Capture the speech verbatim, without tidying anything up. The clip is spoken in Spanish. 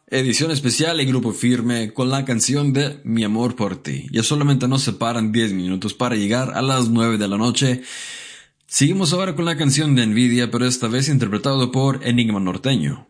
Edición especial y Grupo Firme con la canción de Mi amor por ti. Ya solamente nos separan diez minutos para llegar a las nueve de la noche. Seguimos ahora con la canción de Envidia, pero esta vez interpretado por Enigma Norteño.